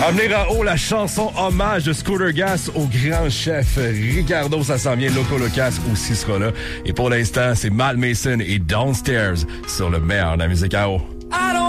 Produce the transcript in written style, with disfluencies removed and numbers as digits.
À venir en haut, la chanson hommage de Scooter Gas au grand chef Ricardo. Ça s'en vient. Loco Locas aussi sera là. Et pour l'instant, c'est Matt Mason et Downstairs sur le meilleur de la musique à eau.